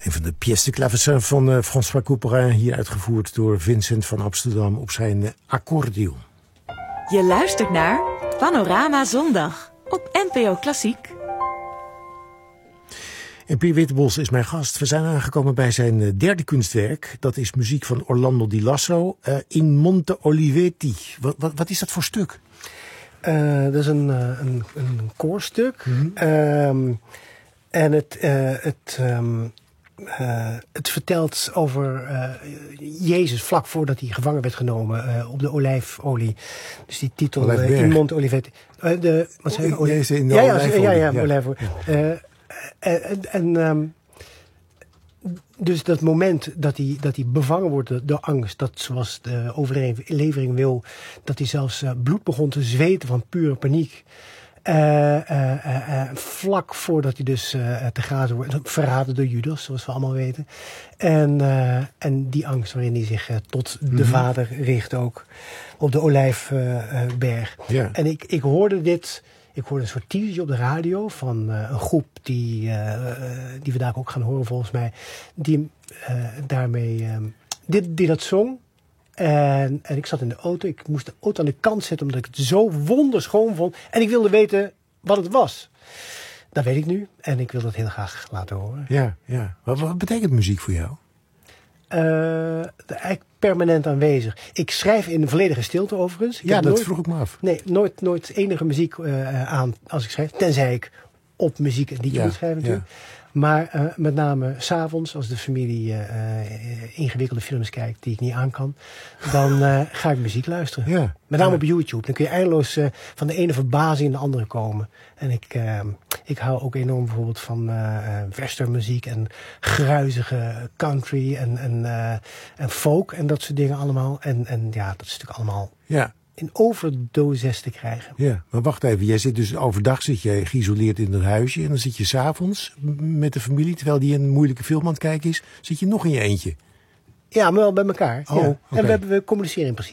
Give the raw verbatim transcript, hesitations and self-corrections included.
Een van de pièces de clavecin van uh, François Couperin, hier uitgevoerd door Vincent van Amsterdam op zijn uh, accordeon. Je luistert naar Panorama Zondag op N P O Klassiek. En Pier Wittebos is mijn gast. We zijn aangekomen bij zijn uh, derde kunstwerk. Dat is muziek van Orlando Di Lasso, uh, In Monte Olivetti. Wat, wat, wat is dat voor stuk? Uh, dat is een, uh, een, een koorstuk. Mm-hmm. Um, en het... Uh, het um, Uh, het vertelt over uh, Jezus vlak voordat hij gevangen werd genomen uh, op de olijfolie. Dus die titel uh, In Monte Olivetti. Uh, de, wat zei je? Jezus in de ja, olijfolie. Ja, ja, ja, ja. olijfolie. Uh, en en um, dus dat moment dat hij, dat hij bevangen wordt door, door angst, dat zoals de overlevering wil, dat hij zelfs uh, bloed begon te zweten van pure paniek. Uh, uh, uh, uh, vlak voordat hij dus uh, te grazen wordt, verraden door Judas, zoals we allemaal weten. En, uh, en die angst waarin hij zich uh, tot de mm-hmm. Vader richt ook, op de Olijfberg. Uh, yeah. En ik, ik hoorde dit, ik hoorde een soort teasertje op de radio van uh, een groep die, uh, uh, die we daar ook gaan horen volgens mij, die uh, daarmee, uh, die, die dat zong. En, en ik zat in de auto. Ik moest de auto aan de kant zetten omdat ik het zo wonderschoon vond. En ik wilde weten wat het was. Dat weet ik nu. En ik wil dat heel graag laten horen. Ja, ja. Wat, wat betekent muziek voor jou? Uh, eigenlijk permanent aanwezig. Ik schrijf in volledige stilte overigens. Ik ja, dat nooit, vroeg ik me af. Nee, nooit, nooit enige muziek uh, aan als ik schrijf. Tenzij ik op muziek en liedje ja, moet schrijven natuurlijk. Ja. Maar uh, met name 's avonds, als de familie uh, uh, ingewikkelde films kijkt die ik niet aan kan, dan uh, ga ik muziek luisteren. Ja. Met name ja. op YouTube. Dan kun je eindeloos uh, van de ene verbazing in de andere komen. En ik, uh, ik hou ook enorm bijvoorbeeld van uh, westernmuziek en gruizige country en, en, uh, en folk en dat soort dingen allemaal. En, en ja, dat is natuurlijk allemaal... Ja. in overdoses te krijgen. Ja, maar wacht even. Jij zit dus overdag zit je geïsoleerd in een huisje en dan zit je 's avonds met de familie, terwijl die een moeilijke film aan het kijken is, zit je nog in je eentje. Ja, maar wel bij elkaar. Oh, ja. okay. En we, hebben, we communiceren in principe.